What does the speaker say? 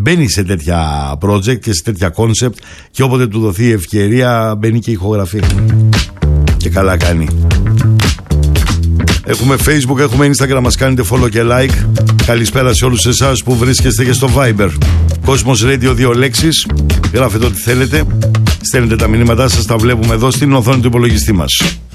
μπαίνει σε τέτοια project και σε τέτοια concept, και όποτε του δοθεί η ευκαιρία μπαίνει και ηχογραφεί. Και καλά κάνει. Έχουμε Facebook, έχουμε Instagram, μας κάνετε follow και like. Καλησπέρα σε όλους εσάς που βρίσκεστε και στο Viber. Κόσμος Radio, 2 λέξεις. Γράφετε ό,τι θέλετε. Στέλνετε τα μηνύματά σας, τα βλέπουμε εδώ στην οθόνη του υπολογιστή μας.